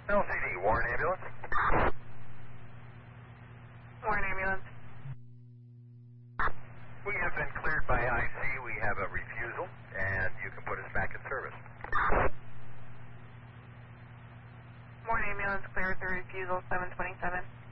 LCD, Warren Ambulance. Warren Ambulance. We have been cleared by IC. We have a refusal, and you can put us back in service. Warren Ambulance cleared the refusal 727.